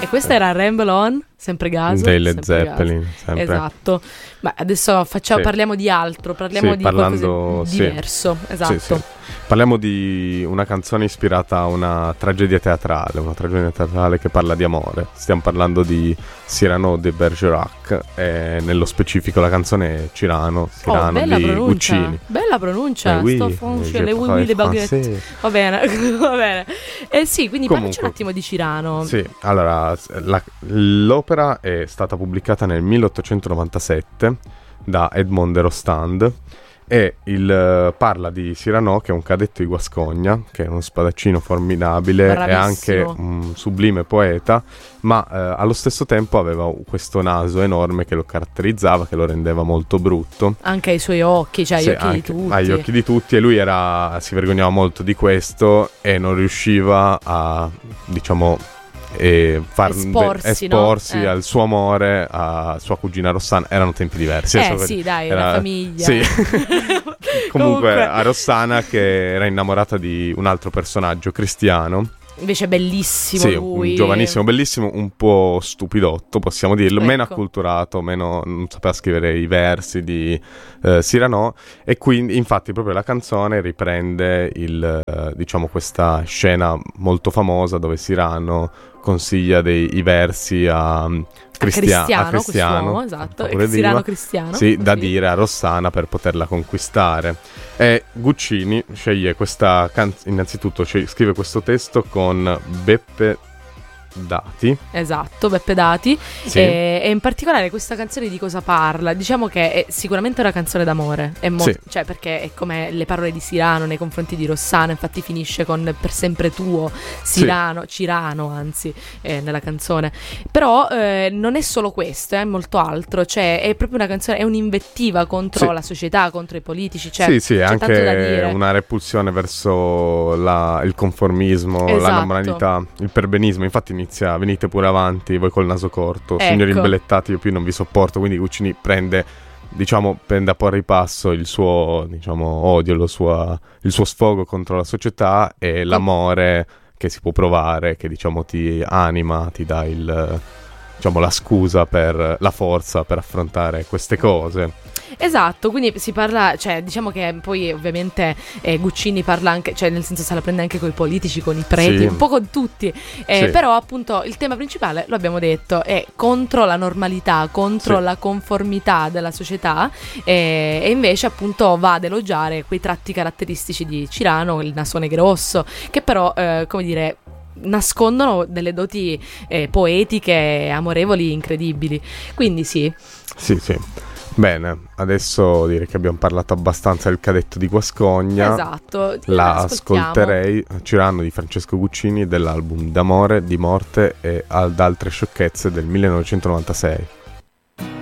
E questa era Ramble On, sempre Gaso. Dei Led Zeppelin, sempre. Esatto. Ma adesso parliamo di altro, parliamo di qualcosa di diverso. Esatto. Sì. Parliamo di una canzone ispirata a una tragedia teatrale che parla di amore. Stiamo parlando di Cyrano de Bergerac, e nello specifico la canzone è Cyrano di Guccini. Bella pronuncia, le baguette. Va bene. Sì, quindi parlaci un attimo di Cyrano. Sì, allora l'opera è stata pubblicata nel 1897 da Edmond de Rostand e parla di Cyrano, che è un cadetto di Guascogna, che è uno spadaccino formidabile e anche un sublime poeta, ma allo stesso tempo aveva questo naso enorme che lo caratterizzava, che lo rendeva molto brutto. Anche ai suoi occhi, agli occhi di tutti. Agli occhi di tutti, e lui si vergognava molto di questo e non riusciva a, esporsi al suo amore, a sua cugina Rossana. Erano tempi diversi. La famiglia. Sì. Comunque a Rossana, che era innamorata di un altro personaggio, Cristiano. Invece bellissimo lui. Un giovanissimo, bellissimo, un po' stupidotto, possiamo dirlo, meno acculturato, non sapeva scrivere i versi di Cyrano, e quindi infatti proprio la canzone riprende questa scena molto famosa dove Cyrano consiglia i versi a Cristiano, esatto, Cyrano Cristiano. Sì, da dire a Rossana per poterla conquistare. E Guccini sceglie questa innanzitutto scrive questo testo con Beppe Dati. Esatto, Beppe Dati. Sì. E in particolare questa canzone di cosa parla? Diciamo che è sicuramente una canzone d'amore, cioè perché è come le parole di Cyrano nei confronti di Rossana, infatti finisce con per sempre tuo Cyrano anzi, nella canzone. Però non è solo questo, è molto altro, cioè è proprio una canzone, è un'invettiva contro la società, contro i politici, c'è anche tanto da dire. Una repulsione verso il conformismo, esatto, la normalità, il perbenismo. Infatti inizia: venite pure avanti voi col naso corto, signori imbellettati, io più non vi sopporto. Quindi Guccini prende a po' ripasso il suo odio, il suo sfogo contro la società e l'amore che si può provare, che ti anima, ti dà la scusa, per la forza per affrontare queste cose. Esatto, quindi si parla, cioè diciamo che poi ovviamente Guccini parla anche, cioè nel senso se la prende anche con i politici, con i preti, un po' con tutti, però appunto il tema principale, lo abbiamo detto, è contro la normalità, contro la conformità della società, e invece appunto va ad elogiare quei tratti caratteristici di Cyrano, il nasone grosso, che però nascondono delle doti poetiche, amorevoli, incredibili. Quindi sì. Bene, adesso direi che abbiamo parlato abbastanza del cadetto di Guascogna. Esatto. La ascolterei. Cyrano di Francesco Guccini, dell'album D'amore, di morte e ad altre sciocchezze del 1996.